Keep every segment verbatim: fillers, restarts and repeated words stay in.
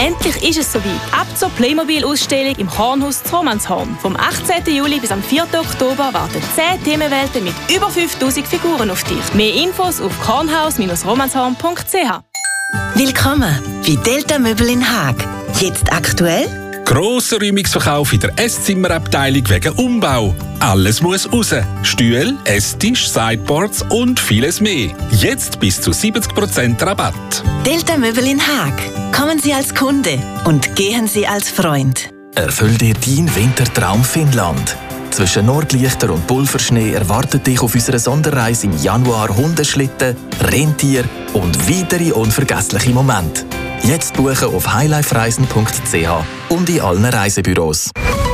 Endlich ist es soweit. Ab zur Playmobil-Ausstellung im Kornhaus zu Romanshorn. Vom achtzehnten Juli bis am vierten Oktober warten zehn Themenwelten mit über fünftausend Figuren auf dich. Mehr Infos auf kornhaus Bindestrich romanshorn Punkt c h. Willkommen bei Delta Möbel in Haag. Jetzt aktuell? Grosser Räumungsverkauf in der Esszimmerabteilung wegen Umbau. Alles muss raus. Stühle, Esstisch, Sideboards und vieles mehr. Jetzt bis zu siebzig Prozent Rabatt. Delta Möbel in Haag. Kommen Sie als Kunde und gehen Sie als Freund. Erfüll dir deinen Wintertraum Finnland. Zwischen Nordlichter und Pulverschnee erwartet dich auf unserer Sonderreise im Januar Hundeschlitten, Rentier und weitere unvergessliche Momente. Jetzt buchen auf highlifereisen Punkt c h und in allen Reisebüros.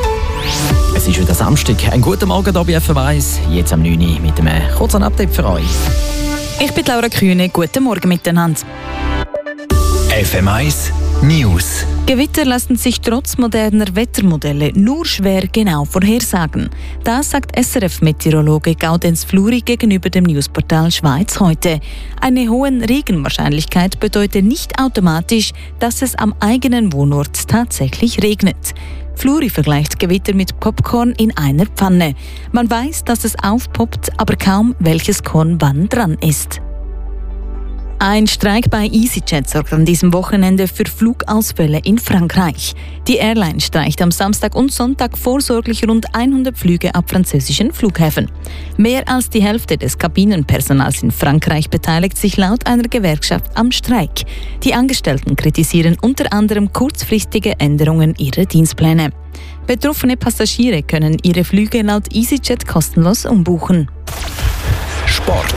Es ist wieder Samstag. Einen guten Morgen hier bei F M eins. Jetzt am neun Uhr mit einem kurzen Update für euch. Ich bin Laura Kühne. Guten Morgen miteinander. F M eins News. Gewitter lassen sich trotz moderner Wettermodelle nur schwer genau vorhersagen. Das sagt S R F-Meteorologe Gaudenz Fluri gegenüber dem Newsportal Schweiz heute. Eine hohe Regenwahrscheinlichkeit bedeutet nicht automatisch, dass es am eigenen Wohnort tatsächlich regnet. Fluri vergleicht Gewitter mit Popcorn in einer Pfanne. Man weiß, dass es aufpoppt, aber kaum welches Korn wann dran ist. Ein Streik bei EasyJet sorgt an diesem Wochenende für Flugausfälle in Frankreich. Die Airline streicht am Samstag und Sonntag vorsorglich rund hundert Flüge ab französischen Flughäfen. Mehr als die Hälfte des Kabinenpersonals in Frankreich beteiligt sich laut einer Gewerkschaft am Streik. Die Angestellten kritisieren unter anderem kurzfristige Änderungen ihrer Dienstpläne. Betroffene Passagiere können ihre Flüge laut EasyJet kostenlos umbuchen. Sport.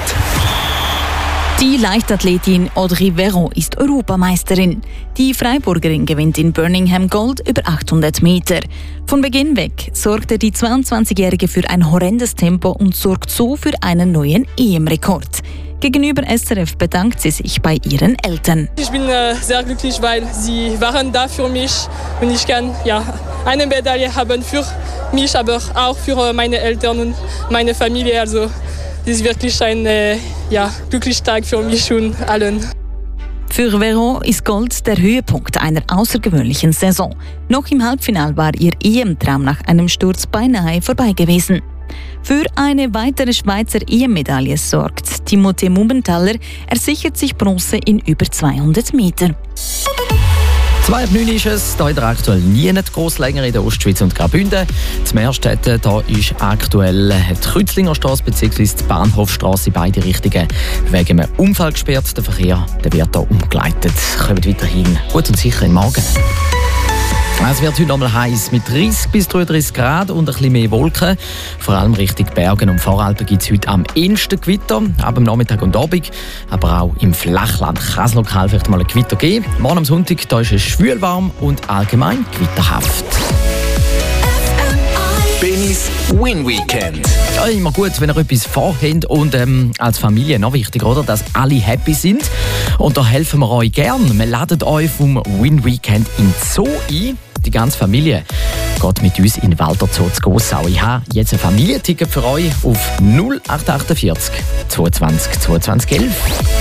Die Leichtathletin Audrey Veron ist Europameisterin. Die Freiburgerin gewinnt in Birmingham Gold über achthundert Meter. Von Beginn weg sorgte die zweiundzwanzigjährige für ein horrendes Tempo und sorgt so für einen neuen E M-Rekord. Gegenüber S R F bedankt sie sich bei ihren Eltern. Ich bin äh, sehr glücklich, weil sie waren da für mich und ich kann ja, eine Medaille haben für mich, aber auch für meine Eltern und meine Familie. Also das ist wirklich ein äh, ja, glücklicher Tag für mich und allen. Für Veron ist Gold der Höhepunkt einer außergewöhnlichen Saison. Noch im Halbfinale war ihr E M-Traum nach einem Sturz beinahe vorbei gewesen. Für eine weitere Schweizer E M-Medaille sorgt Timothée Mumenthaler. Er sichert sich Bronze in über zweihundert Meter. zwei Uhr neun ist es, hier in der aktuell nie nicht gross länger in der Ostschweiz und Graubünden. Zum Meerstetten da ist aktuell die Kreuzlingerstrasse bzw. die Bahnhofstrasse in beide Richtungen wegen einem Unfall gesperrt. Der Verkehr der wird hier umgeleitet. Kommt weiterhin gut und sicher in den Morgen. Es wird heute nochmal heiß mit dreißig bis dreiunddreißig Grad und ein bisschen mehr Wolken. Vor allem Richtung Bergen und Voralpen gibt es heute am ehesten Gewitter, ab am Nachmittag und Abend. Aber auch im Flachland kann es lokal vielleicht mal ein Gewitter geben. Morgen am Sonntag da ist es schwül warm und allgemein gewitterhaft. Bennys Win Weekend. Ja, immer gut, wenn ihr etwas vorhabt und ähm, als Familie noch wichtiger, oder, dass alle happy sind. Und da helfen wir euch gern. Wir laden euch vom Win Weekend in Zoo ein. Die ganze Familie geht mit uns in den Walter Zoo zu Gossau. Ich habe jetzt ein Familienticket für euch auf null acht acht vier zweiundzwanzig zweiundzwanzig elf.